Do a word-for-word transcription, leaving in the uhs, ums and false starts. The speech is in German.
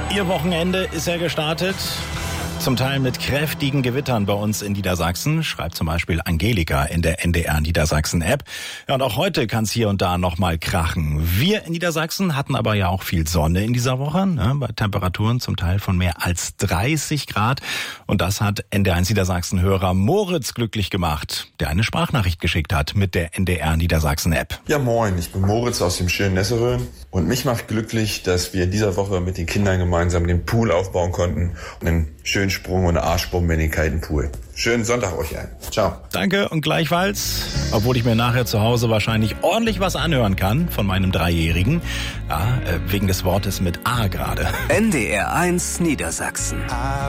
Ihr Wochenende ist ja gestartet. Zum Teil mit kräftigen Gewittern bei uns in Niedersachsen, schreibt zum Beispiel Angelika in der N D R Niedersachsen-App. Ja, und auch heute kann es hier und da nochmal krachen. Wir in Niedersachsen hatten aber ja auch viel Sonne in dieser Woche, ne, bei Temperaturen zum Teil von mehr als dreißig Grad. Und das hat N D R eins Niedersachsen-Hörer Moritz glücklich gemacht, der eine Sprachnachricht geschickt hat mit der N D R Niedersachsen-App. Ja, moin, ich bin Moritz aus dem schönen Nesseröden. Und mich macht glücklich, dass wir in dieser Woche mit den Kindern gemeinsam den Pool aufbauen konnten und einen schönen Sprung und eine Arschbombe in den kalten Pool. Schönen Sonntag euch allen. Ciao. Danke und gleichfalls, obwohl ich mir nachher zu Hause wahrscheinlich ordentlich was anhören kann von meinem Dreijährigen. Ja, wegen des Wortes mit A gerade. N D R eins Niedersachsen.